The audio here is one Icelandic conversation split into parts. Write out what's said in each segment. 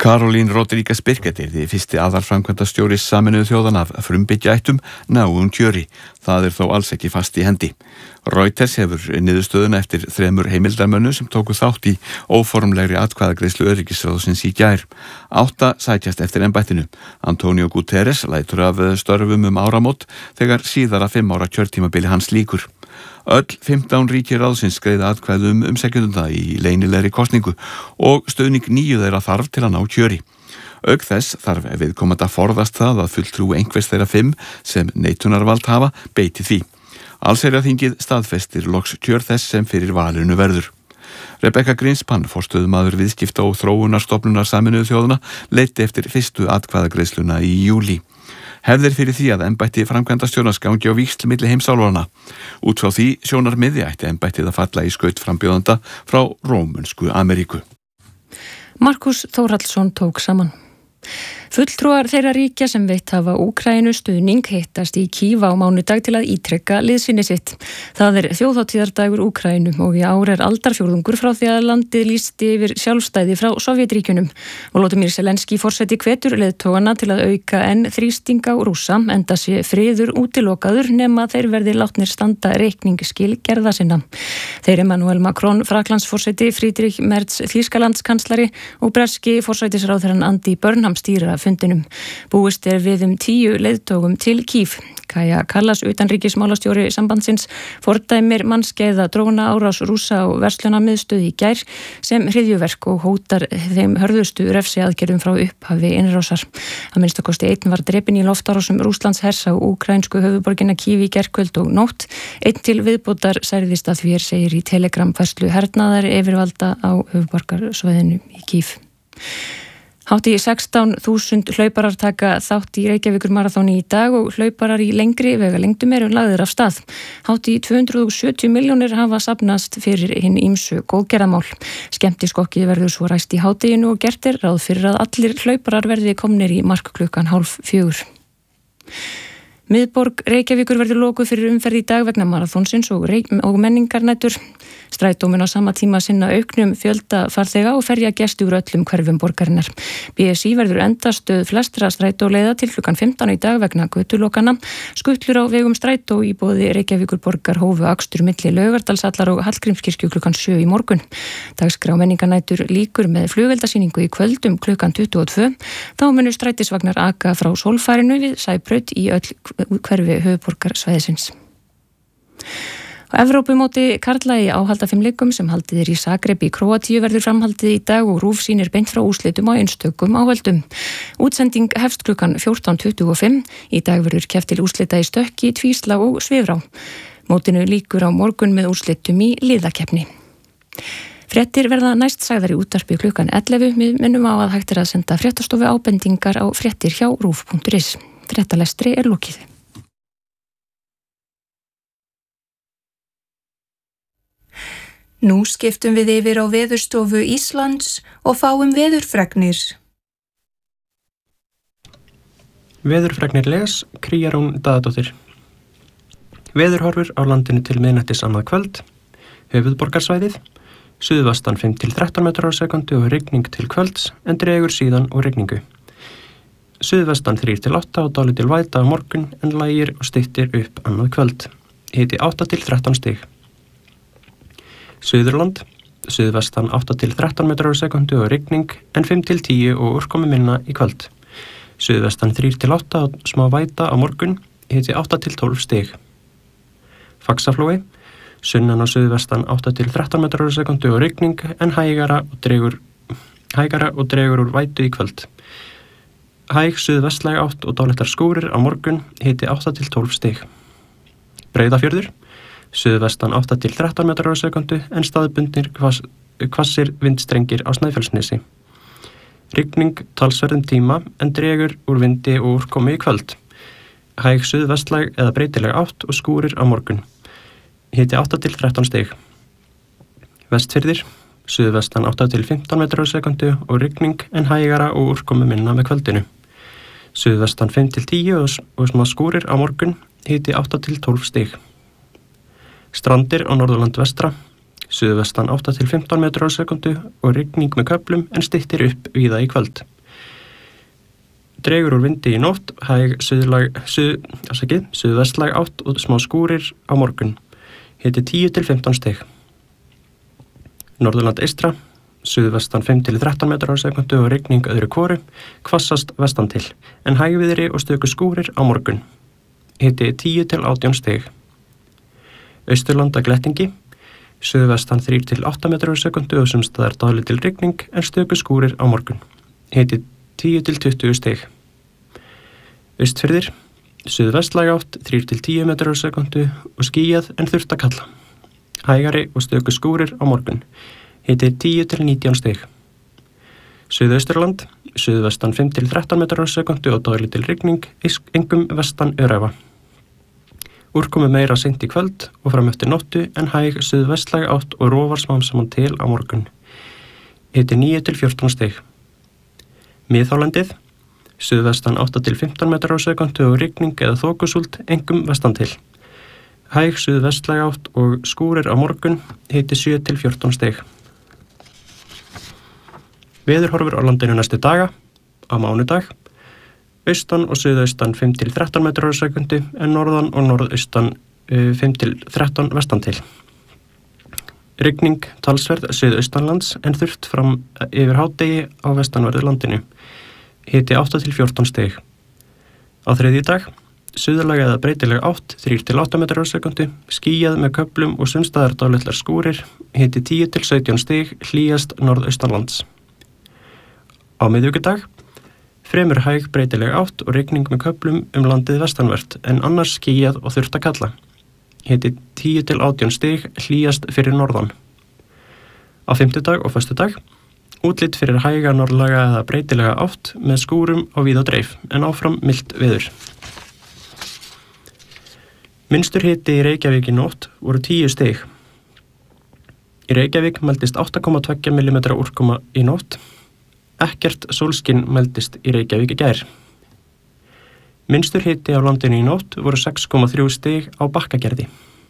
Caroline Rodríguez Birkett yrði fyrsti aðalframkvæmdastjóri Sameinuðu þjóðanna af frumbyggjaættum náum kjöri. Það þó alls ekki fast í hendi. Reuters hefur niðurstöðuna eftir 3 heimildarmönnum sem tóku þátt í óformlegri atkvæðagreiðslu öryggisráðsins í gær. 8 sækjast eftir embættinu. Antonio Guterres lætur af störfum áramót þegar síðara 5 ára kjörtímabili hans lýkur. Öll 15 ríki ráðsins greiða atkvæði umsækjendum í leynilegri kosningu og stuðning 9 þeirra þarf til að ná kjöri. Auk þess þarf viðkomandi að forðast það að fulltrúi einhvers þeirra 5 sem neitunarvald hafa beiti því. Allsherjarþingið staðfestir loks kjör þess sem fyrir valinu verður. Rebecca Greenspan, forstöðumaður viðskipta- og þróunarstofnunar Sameinuðu þjóðanna, leiddi eftir fyrstu atkvæðagreiðsluna í júlí. Hefðir fyrir því að embætti framkvæmdastjórans gangi á víxl milli heimsálfanna. Út frá því sjónarmiði ætti embættið að falla í skaut frambjóðanda frá Rómönsku Ameríku. Markus Þórhallsson tók saman. Fulltrúar þeirra ríkja sem veitt hafa Úkraínu stuðning hittast í Kív á mánudag til að ítrekka liðsinni sitt. Það þjóðhátíðardagur Úkraínu og í ár aldarfjórðungur frá því að landið lýsti yfir sjálfstæði frá Sovétríkjunum. Volodymyr Zelenský forseti hvetur leiðtogana til að auka enn þrýsting á Rússa enda sé friður útilokaður nema þeir verði látnir standa reikningsskil gerða sinna. Þeir Emmanuel Macron, Frakklandsforseti, Friedrich Merz, Þýskalandskanslari og breski forsætisráðherrann Andy Burnham stýra fundinum. Búist við 10 leiðtogum til Kív. Kaja Kallas, utanríkismálastjóri sambandsins, fordæmir mannskeiða dróna árás Rússa og verslunarmiðstöð í gær sem hryðjuverk og hótar þeim hörðustu refsiaðgerðum frá upphafi innrásar. Að minnstakosti 1 var drepinn í loftárásum Rússlandshers á úkraínsku höfuðborgina Kív í gærkvöld og nótt. 1 til viðbótar særðist að því segir í Telegram-færslu hernaðar yfirvalda á höfuðborgarsvæðinu í Kív. Hátt í 16.000 hlauparar taka þátt í Reykjavíkur maraþóni í dag og hlauparar í lengri vegalengdum eru lagðir af stað. Hátt í 270 milljónir hafa safnast fyrir hinn ýmsu góðgerðamál. Skemmtiskokkið verður svo ræst í hádeginu og gert ráð fyrir að allir hlauparar verði komnir í mark klukkan 3:30. Miðborg Reykjavíkur verður lokuð fyrir umferð í dag vegna maraþónsins og menningarnætur. Strætó mun á sama tíma sinna auknum fjölda farþega og ferja gesti úr öllum hverfum borgarinnar. BSI verður endastöð flestra strætóleiða til klukkan 15 í dag vegna götulokana. Skutlur á vegum strætó í boði Reykjavíkur borgar hófu akstur milli Laugardalshallar og Hallgrímskirkju klukkan 7 í morgun. Dagskrá menningarnætur lýkur með flugeldasýningu í kvöld klukkan 22. Þá munu strætisvagnar aka frá Sólfarinu við Sæbraut í öll hverfi höfuðborgarsvæðisins. Evrópumóti karla í áhaldafimleikum sem haldið í Zagreb í Króatíu verður framhaldið í dag og RÚV sýnir beint frá úrslitum á einstökum áhöldum. Útsending hefst klukkan 14:25. Í dag verður keppt til úrslita í stökki, tvísla og svifrá. Mótinu lýkur á morgun með úrslitum í liðakeppni. Fréttir verða næst sagðar í útvarpi klukkan 11. Við minnum á að hægt að senda fréttastofu ábendingar á fréttir hjá rúv.is. Fréttalestri lokið. Nú skiptum við yfir á Veðurstofu Íslands og fáum veðurfregnir. Veðurfregnir les Kríarún Daðadóttir. Veðurhorfur á landinu til miðnættis annað kvöld. Höfuðborgarsvæðið. Suðvestan 5 til 13 metrar á sekundu og rigning til kvölds en dregur síðan og rigningu. Suðvestan 3 til 8 og dálítil væta á morgun en lægir og styttir upp annað kvöld. Hiti 8 til 13 stig. Suðurland, suðvestan 8 til 13 metrar á sekundu og rigning en 5 til 10 og úrkomi minna í kvöld. Suðvestan 3 til 8 og smá væta á morgun, hiti 8 til 12 stig. Faxaflói, sunnan á suðvestan 8 til 13 metrar á sekundu og rigning en hægara og dregur úr vætu í kvöld. Hæg suðvestlæg átt og dálitlar skúrir á morgun, hiti 8 til 12 stig. Breiðafjörður, suðvestan 8 til 13 metrar á sekundu en staðbundnir hvassir vindstrengir á Snæfellsnesi. Rigning talsverðum tíma en dregur úr vindi og úrkomi í kvöld. Hæg suðvestlæg eða breytileg átt og skúrir á morgun. Hiti 8 til 13 stig. Vestfirðir, suðvestan 8 til 15 metrar á sekundu og rigning en hægara og úrkomi minna með kvöldinu. Suðvestan 5 til 10 og smá skúrir á morgun, hiti 8 til 12 stig. Strandir á Norðurland vestra, suðvestan 8 til 15 metrar á sekundu og rigning með köflum en styttir upp víða í kvöld. Dregur úr vindi í nótt, hæg suðvestlæg átt og smá skúrir á morgun. Hiti 10 til 15 stig. Norðurland eystra, suðvestan 5 til 13 metrar á sekundu og rigning öðru hvoru, hvassast vestan til, en hægviðri og stöku skúrir á morgun. Hiti 10 til 18 stig. Austurland að glettingi, suðvestan 3 til 8 metrar á sekundu og sumstaðar dálítil rigning en stöku skúrir á morgun. Hiti 10 til 20 stig. Austfirðir, suðvestlæg átt 3 til 10 metrar á sekundu og skýjað en þurrt að kalla. Hægari og stöku skúrir á morgun. Hiti 10 til 19 stig. Suðausturland, suðvestan 5 til 13 metrar á sekundu og dálítil rigning, engum vestan öræfa. Úrkomu meira seint í kvöld og fram eftir nóttu en hæg suðvestlæg átt og rofar smám saman til á morgun. Hiti 9 til 14 stig. Miðhálendið, suðvestan 8 til 15 metrar á sekundu og rigning eða þokusúld, engum vestan til. Hæg suðvestlæg átt og skúrir á morgun, hiti 7 til 14 stig. Veðurhorfur á landinu næstu daga, á mánudag, austan og suðaustan 5 til 13 metrar á sekundu en norðan og norðaustan 5 til 13 vestan til. Rigning talsverð suðaustanlands en þurrt fram yfir hádegi á vestanverðu landinu. Hiti 8 til 14 stig. Á þriðjudag, suðlæg eða breytileg átt 3 til 8 metrar á sekundu, skýjað með köflum og sumstaðar dálitlar skúrir, hiti 10 til 17 stig, hlýjast norðaustanlands. Á miðvikudag, fremur hæg breytileg átt og rigning með köflum landið vestanvert en annars skýjað og þurrt að kalla. Hiti 10 til 18 stig, hlýjast fyrir norðan. Á fimmtudag og föstudag, útlit fyrir hæga norðlæga eða breytilega átt með skúrum á víð og dreif en áfram milt veður. Minnstur hiti í Reykjavík í nótt voru 10 stig. Í Reykjavík mældist 8,2 mm úrkoma í nótt. Ekkert sólskinn mældist í Reykjavík í gær. Minnstur hiti á landinu í nótt voru 6,3 stig á Bakkagerði.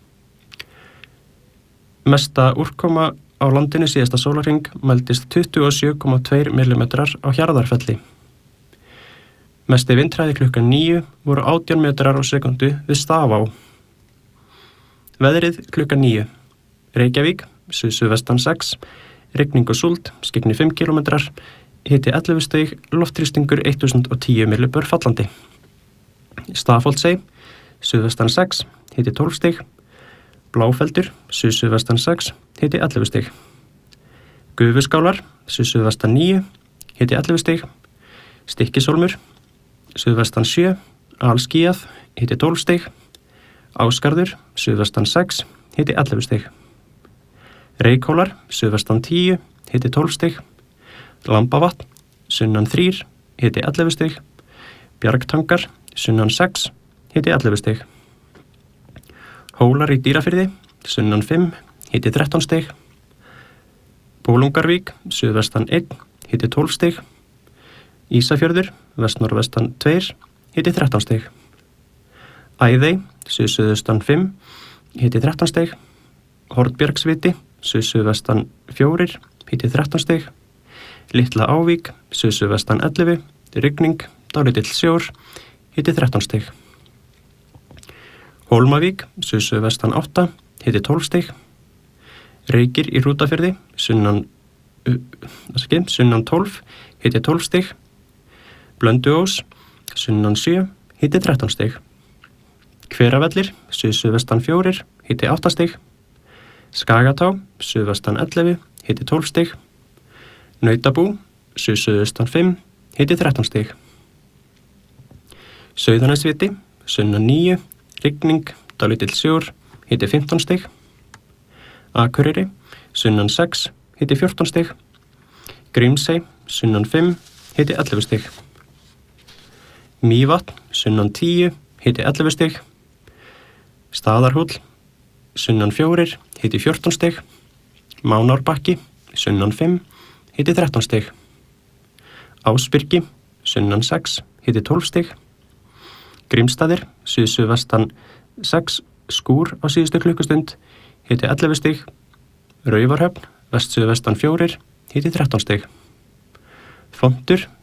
Mesta úrkoma á landinu síðasta sólarhring mældist 27,2 mm á Hjarðarfelli. Mesti vindhraði klukkan 9 voru 18 metrar á sekundu við Stafá. Veðrið klukkan 9. Reykjavík, suðvestan 6, rigning og súld, skyggni 5 km, hiti 11 stig, loftþrýstingur 1010 millibör fallandi. Stafholtsey, suðvestan 6, hiti 12 stig, Bláfeldur, suðvestan 6, hiti 11 stig. Gufuskálar, suðvestan 9, hiti 11 stig, Stykkishólmur, suðvestan 7, alskýjað, hiti 12 stig, Ásgarður, suðvestan 6, hiti 11 stig. Reykhólar, suðvestan 10, hiti 12 stig, Lambavatn, sunnan 3, hiti 11 stig, Bjargtangar, sunnan 6, hiti 11 stig. Hólar í Dýrafirði, sunnan 5, hiti 13 stig, Bólungarvík, suðvestan 1, hiti 12 stig, Ísafjörður, vestnorvestan 2, hiti 13 stig. Æðey, suðsuðustan 5, hiti 13 stig, Hornbjargsviti, suðsuðvestan 4, hiti 13 stig, Litla Ávík, suðsuðvestan 11, rigning, dálítill sjór, hiti 13 stig. Hólmavík, suðsuðvestan 8, hiti 12 stig. Reykir í Hrútafirði, sunnan 12, hiti 12 stig. Blönduós, sunnan 7, hiti 13 stig. Hveravellir, suðsuðvestan 4, hiti 8 stig. Skagatá, suðvestan 11, hiti 12 stig. Nautabú, suðsuðvestan 5, hiti 13 stig. Sauðanesviti, sunnan 9, rigning, dálítill sjór, hiti 15 stig. Akureyri, sunnan 6, hiti 14 stig. Grímsey, sunnan 5, hiti 11 stig. Mývatn, sunnan 10, hiti 11 stig. Staðarhóll, sunnan 4, hiti 14 stig. Mánárbakki, sunnan 5, hiti 13 stig. Ásbyrgi, sunnan 6, hiti 12 stig. Grímsstaðir, suðsuðvestan 6, skúr á síðustu klukkustund, hiti 11 stig. Raufarhöfn, vestsuðvestan 4, hiti 13 stig. Fontur,